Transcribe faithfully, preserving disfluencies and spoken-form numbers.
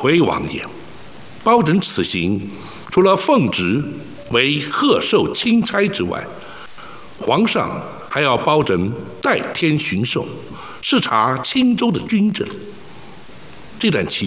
回王爷，包拯此行除了奉旨为贺寿钦差之外，皇上还要包拯代天巡狩，视察青州的军政。这段期